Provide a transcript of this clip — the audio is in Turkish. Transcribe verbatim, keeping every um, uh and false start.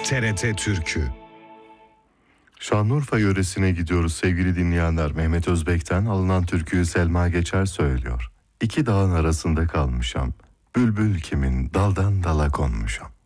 T R T Türkü. Şanlıurfa yöresine gidiyoruz sevgili dinleyenler. Mehmet Özbek'ten alınan türküyü Selma Geçer söylüyor. İki dağın arasında kalmışam, bülbül kimin daldan dala konmuşam.